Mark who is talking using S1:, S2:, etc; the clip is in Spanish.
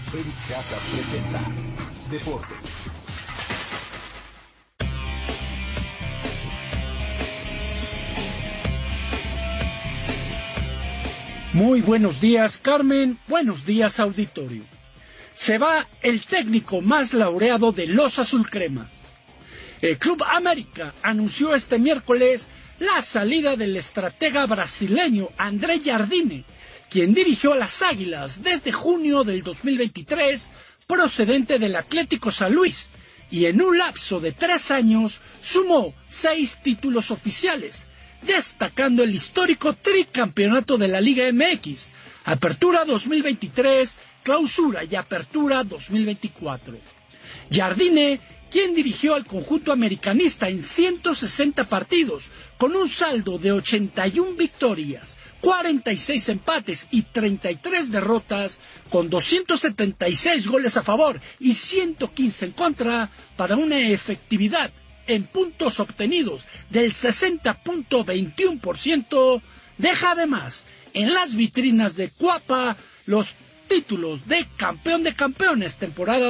S1: Eric Casas presenta Deportes.
S2: Muy buenos días, Carmen. Buenos días, auditorio. Se va el técnico más laureado de los azulcremas. El Club América anunció este miércoles la salida del estratega brasileño André Jardine, quien dirigió a las Águilas desde junio del 2023, procedente del Atlético San Luis, y en un lapso de 3 años sumó 6 títulos oficiales, destacando el histórico tricampeonato de la Liga MX, Apertura 2023, Clausura y Apertura 2024. Jardine, quien dirigió al conjunto americanista en 160 partidos, con un saldo de 81 victorias, 46 empates y 33 derrotas, con 276 goles a favor y 115 en contra, para una efectividad en puntos obtenidos del 60.21%, deja además en las vitrinas de Cuapa los títulos de campeón de campeones temporada